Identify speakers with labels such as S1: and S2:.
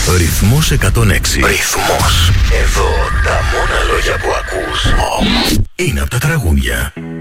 S1: Ρυθμός 106. Ρυθμός. Εδώ τα μόνα λόγια που ακούς είναι από τα τραγούδια.